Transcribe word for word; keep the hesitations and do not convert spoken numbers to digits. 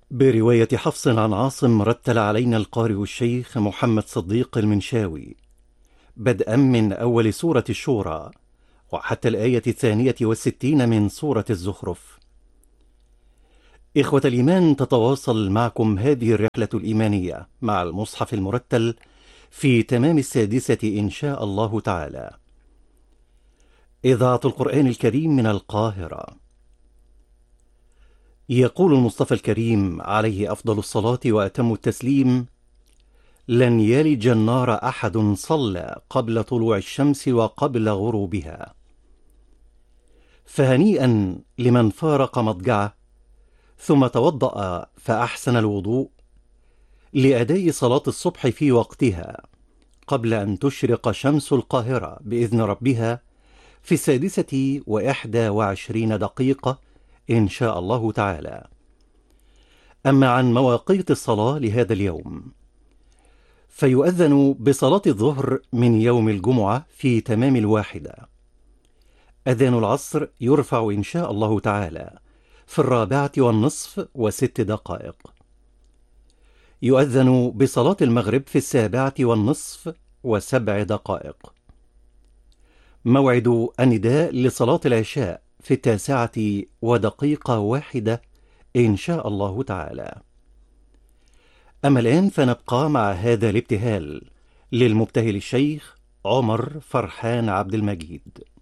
برواية حفص عن عاصم رتل علينا القارئ الشيخ محمد صديق المنشاوي بدءا من أول سورة الشورى وحتى الآية الثانية والستين من سورة الزخرف. إخوة الإيمان، تتواصل معكم هذه الرحلة الإيمانية مع المصحف المرتل في تمام السادسة إن شاء الله تعالى. إذاعة القرآن الكريم من القاهرة. يقول المصطفى الكريم عليه أفضل الصلاة وأتم التسليم: لن يلج النار أحد صلى قبل طلوع الشمس وقبل غروبها. فهنيئا لمن فارق مضجعه ثم توضأ فأحسن الوضوء لأداء صلاة الصبح في وقتها قبل أن تشرق شمس القاهرة بإذن ربها في السادسة وإحدى وعشرين دقيقة إن شاء الله تعالى. أما عن مواقيت الصلاة لهذا اليوم، فيؤذن بصلاة الظهر من يوم الجمعة في تمام الواحدة. أذان العصر يرفع إن شاء الله تعالى في الرابعة والنصف وست دقائق. يؤذن بصلاة المغرب في السابعة والنصف وسبع دقائق. موعد النداء لصلاة العشاء في التاسعة ودقيقة واحدة إن شاء الله تعالى. أما الآن فنبقى مع هذا الابتهال للمبتهل الشيخ عمر فرحان عبد المجيد.